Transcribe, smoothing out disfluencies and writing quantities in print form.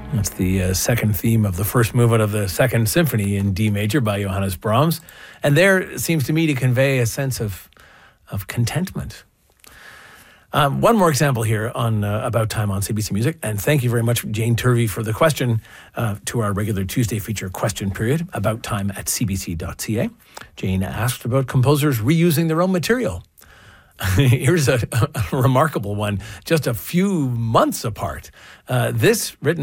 That's the second theme of the first movement of the Second Symphony in D major by Johannes Brahms. And there seems to me to convey a sense of contentment. One more example here on About Time on CBC Music. And thank you very much, Jane Turvey, for the question to our regular Tuesday feature question period, About Time at cbc.ca. Jane asked about composers reusing their own material. Here's a remarkable one, just a few months apart. This written